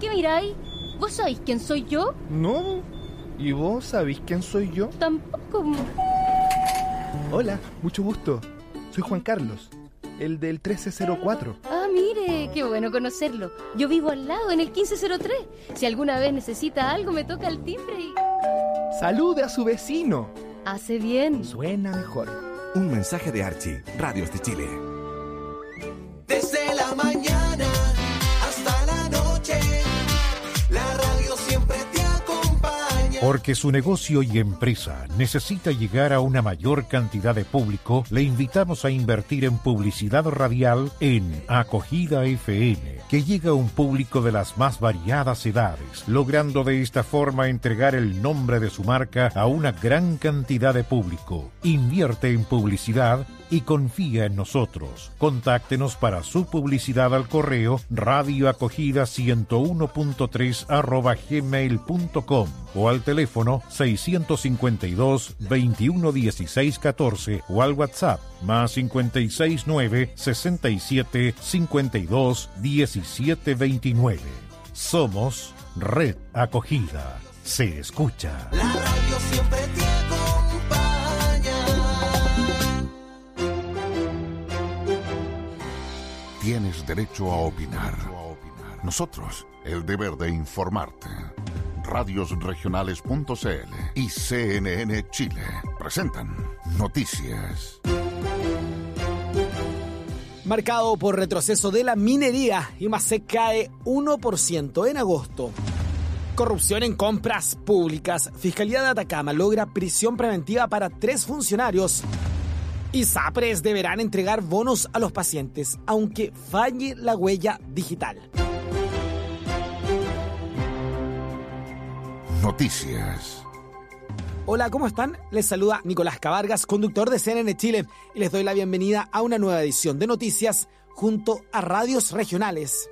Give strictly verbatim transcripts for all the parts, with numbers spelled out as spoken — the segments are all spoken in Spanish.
¿Qué miráis? ¿Vos sabéis quién soy yo? No. ¿Y vos sabéis quién soy yo? Tampoco. Hola, mucho gusto. Soy Juan Carlos, el del trece cero cuatro. Ah, mire, qué bueno conocerlo. Yo vivo al lado, en el quince cero tres. Si alguna vez necesita algo, me toca el timbre y... ¡Salude a su vecino! Hace bien. Suena mejor. Un mensaje de Archie, Radios de Chile. Desde la mañana hasta la noche, la radio siempre te acompaña. Porque su negocio y empresa necesita llegar a una mayor cantidad de público, le invitamos a invertir en publicidad radial en Acogida F M, que llega a un público de las más variadas edades, logrando de esta forma entregar el nombre de su marca a una gran cantidad de público. Invierte en publicidad y confía en nosotros. Contáctenos para su publicidad al correo radioacogida ciento uno punto tres arroba gmail punto com o al teléfono seiscientos cincuenta y dos, veintiuno dieciséis catorce o al WhatsApp más cincuenta y seis nueve, sesenta y siete, cincuenta y dos, diecisiete veintinueve. Somos Red Acogida. Se escucha. La radio siempre te acompaña. Tienes derecho a opinar. Nosotros, el deber de informarte. radios regionales punto c l y C N N Chile presentan Noticias. Marcado por retroceso de la minería, IMASEC cae uno por ciento en agosto. Corrupción en compras públicas. Fiscalía de Atacama logra prisión preventiva para tres funcionarios. ISAPRES deberán entregar bonos a los pacientes, aunque falle la huella digital. Noticias. Hola, ¿cómo están? Les saluda Nicolás Cabargas, conductor de C N N Chile, y les doy la bienvenida a una nueva edición de Noticias junto a Radios Regionales.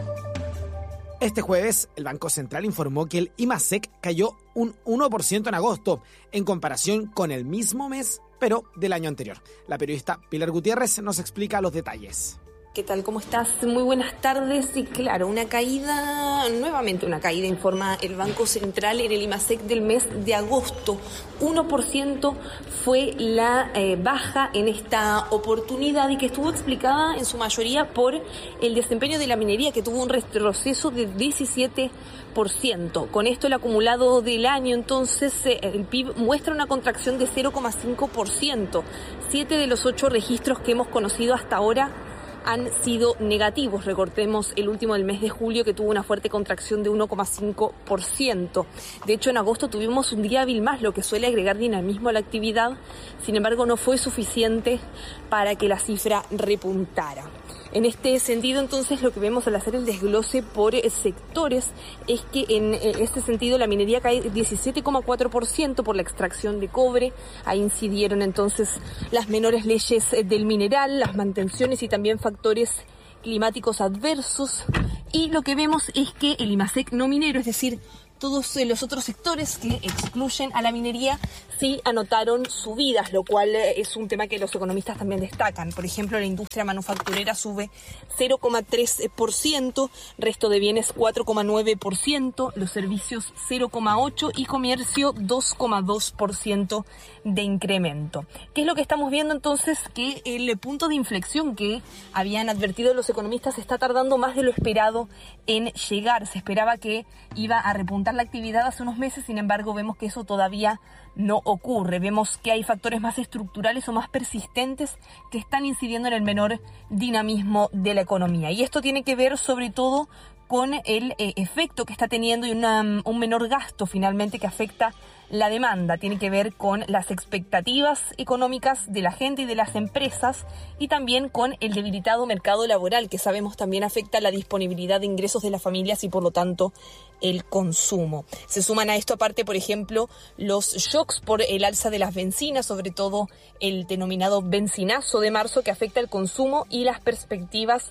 Este jueves, el Banco Central informó que el IMASEC cayó un uno por ciento en agosto, en comparación con el mismo mes, pero del año anterior. La periodista Pilar Gutiérrez nos explica los detalles. ¿Qué tal? ¿Cómo estás? Muy buenas tardes. Y claro, una caída, nuevamente una caída, informa el Banco Central en el IMASEC del mes de agosto. uno por ciento fue la eh, baja en esta oportunidad y que estuvo explicada en su mayoría por el desempeño de la minería, que tuvo un retroceso de diecisiete por ciento. Con esto el acumulado del año, entonces, eh, el P I B muestra una contracción de cero coma cinco por ciento. Siete de los ocho registros que hemos conocido hasta ahora han sido negativos. Recordemos el último del mes de julio, que tuvo una fuerte contracción de uno coma cinco por ciento. De hecho, en agosto tuvimos un día hábil más, lo que suele agregar dinamismo a la actividad. Sin embargo, no fue suficiente para que la cifra repuntara. En este sentido, entonces, lo que vemos al hacer el desglose por sectores es que en este sentido la minería cae diecisiete coma cuatro por ciento por la extracción de cobre. Ahí incidieron entonces las menores leyes del mineral, las mantenciones y también factores climáticos adversos. Y lo que vemos es que el IMASEC no minero, es decir, todos los otros sectores que excluyen a la minería, sí anotaron subidas, lo cual es un tema que los economistas también destacan. Por ejemplo, la industria manufacturera sube cero coma tres por ciento, resto de bienes cuatro coma nueve por ciento, los servicios cero coma ocho por ciento y comercio dos coma dos por ciento de incremento. ¿Qué es lo que estamos viendo entonces? Que el punto de inflexión que habían advertido los economistas está tardando más de lo esperado en llegar. Se esperaba que iba a repuntar la actividad hace unos meses, sin embargo vemos que eso todavía no ocurre. Vemos que hay factores más estructurales o más persistentes que están incidiendo en el menor dinamismo de la economía, y esto tiene que ver sobre todo con el eh, efecto que está teniendo y una, un menor gasto finalmente que afecta la demanda. Tiene que ver con las expectativas económicas de la gente y de las empresas, y también con el debilitado mercado laboral, que sabemos también afecta la disponibilidad de ingresos de las familias y por lo tanto el consumo. Se suman a esto aparte, por ejemplo, los shocks por el alza de las bencinas, sobre todo el denominado bencinazo de marzo, que afecta el consumo y las perspectivas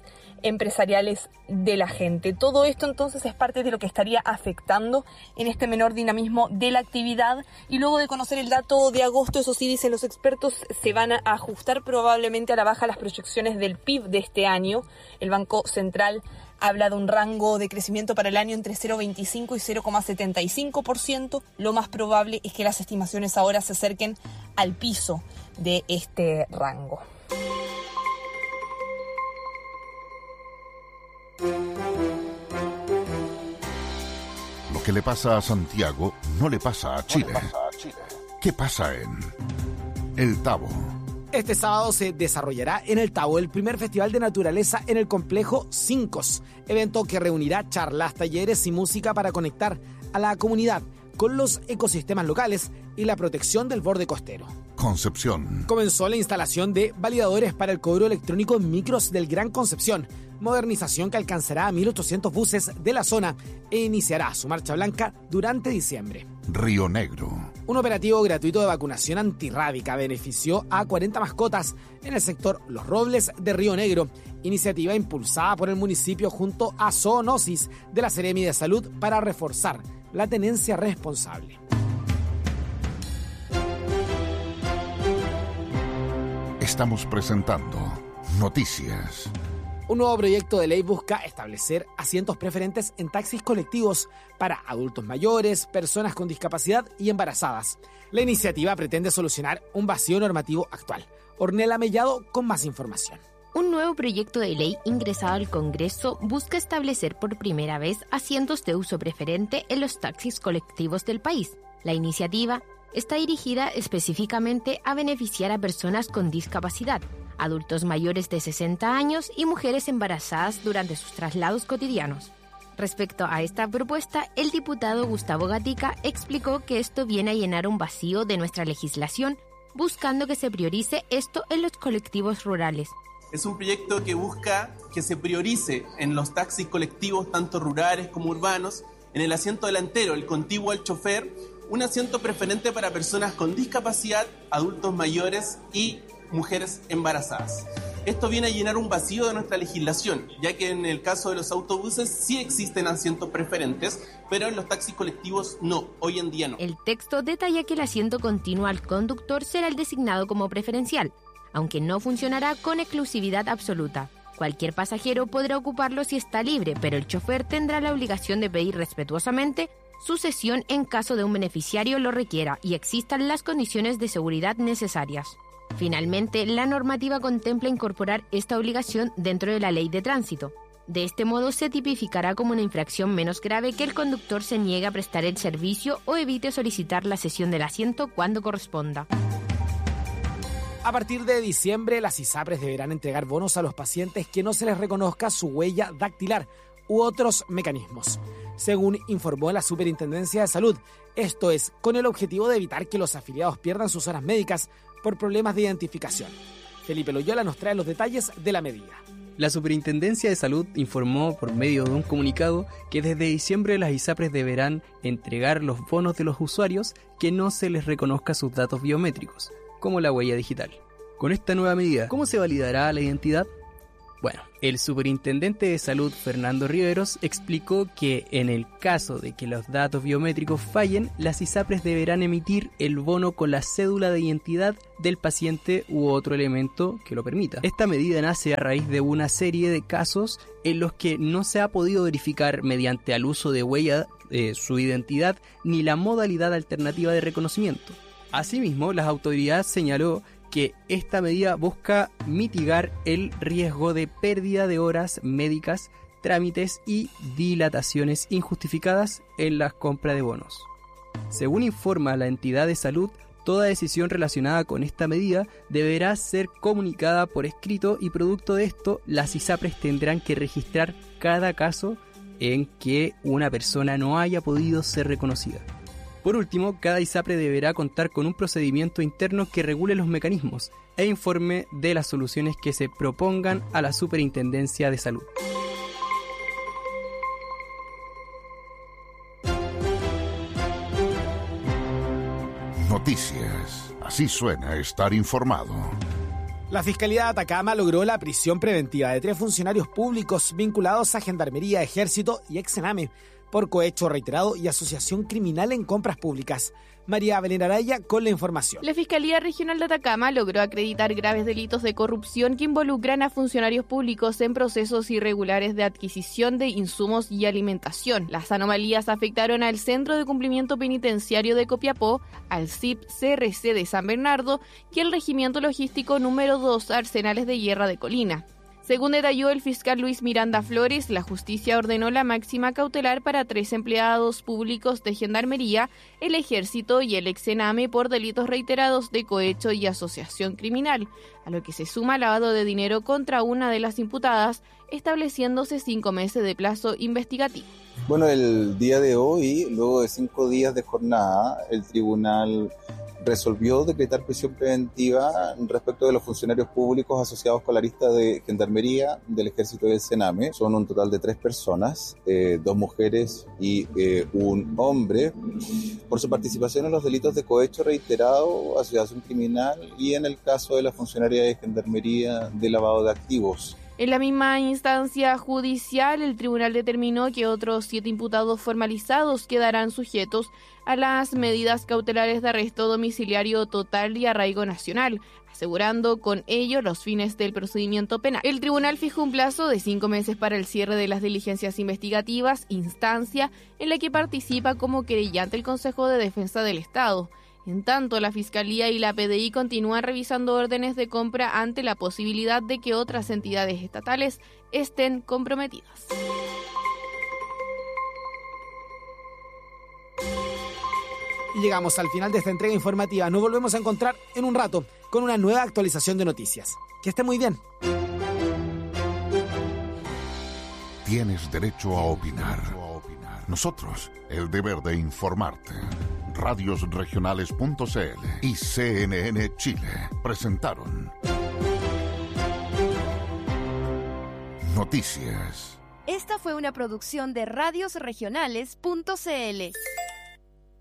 empresariales de la gente. Todo esto entonces es parte de lo que estaría afectando en este menor dinamismo de la actividad, y luego de conocer el dato de agosto, eso sí dicen los expertos, se van a ajustar probablemente a la baja las proyecciones del P I B de este año. El Banco Central habla de un rango de crecimiento para el año entre cero coma veinticinco y cero coma setenta y cinco por ciento. Lo más probable es que las estimaciones ahora se acerquen al piso de este rango. Lo que le pasa a Santiago no le pasa a Chile. ¿Qué pasa en El Tabo? Este sábado se desarrollará en El Tabo el primer festival de naturaleza en el complejo Cincos, evento que reunirá charlas, talleres y música para conectar a la comunidad con los ecosistemas locales y la protección del borde costero. Concepción. Comenzó la instalación de validadores para el cobro electrónico en micros del Gran Concepción, modernización que alcanzará a mil ochocientos buses de la zona e iniciará su marcha blanca durante diciembre. Río Negro. Un operativo gratuito de vacunación antirrábica benefició a cuarenta mascotas en el sector Los Robles de Río Negro, iniciativa impulsada por el municipio junto a Zoonosis de la Seremi de Salud para reforzar la tenencia responsable. Estamos presentando Noticias. Un nuevo proyecto de ley busca establecer asientos preferentes en taxis colectivos para adultos mayores, personas con discapacidad y embarazadas. La iniciativa pretende solucionar un vacío normativo actual. Ornella Mellado con más información. Un nuevo proyecto de ley ingresado al Congreso busca establecer por primera vez asientos de uso preferente en los taxis colectivos del país. La iniciativa está dirigida específicamente a beneficiar a personas con discapacidad, adultos mayores de sesenta años y mujeres embarazadas durante sus traslados cotidianos. Respecto a esta propuesta, el diputado Gustavo Gatica explicó que esto viene a llenar un vacío de nuestra legislación, buscando que se priorice esto en los colectivos rurales. Es un proyecto que busca que se priorice en los taxis colectivos, tanto rurales como urbanos, en el asiento delantero, el contiguo al chofer, un asiento preferente para personas con discapacidad, adultos mayores y mujeres embarazadas. Esto viene a llenar un vacío de nuestra legislación, ya que en el caso de los autobuses sí existen asientos preferentes, pero en los taxis colectivos no, hoy en día no. El texto detalla que el asiento continuo al conductor será el designado como preferencial, aunque no funcionará con exclusividad absoluta. Cualquier pasajero podrá ocuparlo si está libre, pero el chofer tendrá la obligación de pedir respetuosamente su cesión en caso de un beneficiario lo requiera y existan las condiciones de seguridad necesarias. Finalmente, la normativa contempla incorporar esta obligación dentro de la ley de tránsito. De este modo, se tipificará como una infracción menos grave que el conductor se niegue a prestar el servicio o evite solicitar la cesión del asiento cuando corresponda. A partir de diciembre, las ISAPRES deberán entregar bonos a los pacientes que no se les reconozca su huella dactilar u otros mecanismos, según informó la Superintendencia de Salud. Esto es, con el objetivo de evitar que los afiliados pierdan sus horas médicas por problemas de identificación. Felipe Loyola nos trae los detalles de la medida. La Superintendencia de Salud informó por medio de un comunicado que desde diciembre las ISAPRES deberán entregar los bonos de los usuarios que no se les reconozca sus datos biométricos, como la huella digital. Con esta nueva medida, ¿cómo se validará la identidad? Bueno, el superintendente de salud Fernando Riveros explicó que en el caso de que los datos biométricos fallen, las ISAPRES deberán emitir el bono con la cédula de identidad del paciente u otro elemento que lo permita. Esta medida nace a raíz de una serie de casos en los que no se ha podido verificar mediante el uso de huella eh, su identidad ni la modalidad alternativa de reconocimiento. Asimismo, las autoridades señaló que esta medida busca mitigar el riesgo de pérdida de horas médicas, trámites y dilataciones injustificadas en la compra de bonos. Según informa la entidad de salud, toda decisión relacionada con esta medida deberá ser comunicada por escrito y producto de esto, las ISAPRES tendrán que registrar cada caso en que una persona no haya podido ser reconocida. Por último, cada ISAPRE deberá contar con un procedimiento interno que regule los mecanismos e informe de las soluciones que se propongan a la Superintendencia de Salud. Noticias. Así suena estar informado. La Fiscalía de Atacama logró la prisión preventiva de tres funcionarios públicos vinculados a Gendarmería, Ejército y ex-Sename por cohecho reiterado y asociación criminal en compras públicas. María Belén Araya con la información. La Fiscalía Regional de Atacama logró acreditar graves delitos de corrupción que involucran a funcionarios públicos en procesos irregulares de adquisición de insumos y alimentación. Las anomalías afectaron al Centro de Cumplimiento Penitenciario de Copiapó, al C I P C R C de San Bernardo y el Regimiento Logístico número dos Arsenales de Guerra de Colina. Según detalló el fiscal Luis Miranda Flores, la justicia ordenó la máxima cautelar para tres empleados públicos de Gendarmería, el Ejército y el ex-Sename por delitos reiterados de cohecho y asociación criminal, a lo que se suma lavado de dinero contra una de las imputadas, estableciéndose cinco meses de plazo investigativo. Bueno, el día de hoy, luego de cinco días de jornada, el tribunal resolvió decretar prisión preventiva respecto de los funcionarios públicos asociados con la lista de Gendarmería, del Ejército y del Sename. Son un total de tres personas, eh, dos mujeres y eh, un hombre, por su participación en los delitos de cohecho reiterado, asociación criminal y en el caso de la funcionaria de Gendarmería de lavado de activos. En la misma instancia judicial, el tribunal determinó que otros siete imputados formalizados quedarán sujetos a las medidas cautelares de arresto domiciliario total y arraigo nacional, asegurando con ello los fines del procedimiento penal. El tribunal fijó un plazo de cinco meses para el cierre de las diligencias investigativas, instancia en la que participa como querellante el Consejo de Defensa del Estado. En tanto, la Fiscalía y la P D I continúan revisando órdenes de compra ante la posibilidad de que otras entidades estatales estén comprometidas. Y llegamos al final de esta entrega informativa. Nos volvemos a encontrar en un rato con una nueva actualización de noticias. Que esté muy bien. Tienes derecho a opinar. Nosotros, el deber de informarte. radios regionales punto c l y C N N Chile presentaron Noticias. Esta fue una producción de radios regionales punto c l.